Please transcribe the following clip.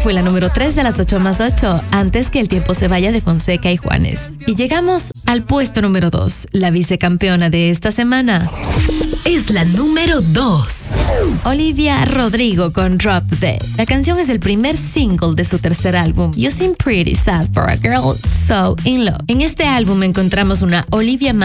fue la número 3 de las 8 más 8, Antes que el tiempo se vaya de Fonseca y Juanes. Y llegamos al puesto número 2, la vicecampeona de esta semana. Es la número 2. Olivia Rodrigo con Drop Dead. La canción es el primer single de su tercer álbum, You Seem Pretty Sad for a Girl So In Love. En este álbum encontramos una Olivia